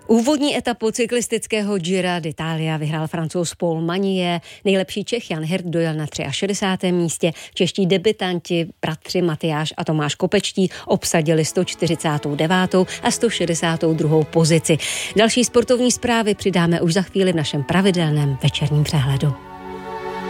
Úvodní etapu cyklistického Gira d'Italia vyhrál Francouz Paul Magnier, nejlepší Čech Jan Hirt dojel na 63. místě, čeští debutanti bratři Matyáš a Tomáš Kopečtí obsadili 149. a 162. pozici. Další sportovní zprávy přidáme už za chvíli v našem pravidelném večerním přehledu.